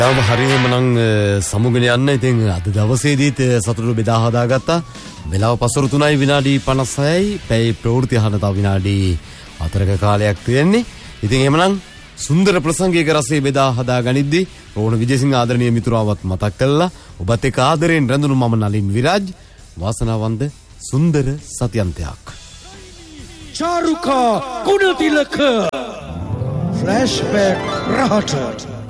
තාම හරියමනම් සමුගෙන යන්න. ඉතින් අද දවසේදීත් සතුටු බෙදා හදාගත්තා. වෙලාව පසුරු 3යි විනාඩි 56යි. පැය ප්‍රවෘත්ති අහන තව විනාඩි 4ක කාලයක් තියෙන්නේ. ඉතින් එහෙමනම් සුන්දර ප්‍රසංගයක රසය බෙදා හදා ගනිද්දී රෝණ විජේසිංහ ආදරණීය මිතුරාවත් මතක් කළා. ඔබත් එක්ක ආදරෙන් රැඳුණු මම නලින් විරාජ්. වාසනාවන්ත සුන්දර සතියන්තයක්. चारुका गुणतिलक फ्लैशबैक रहाट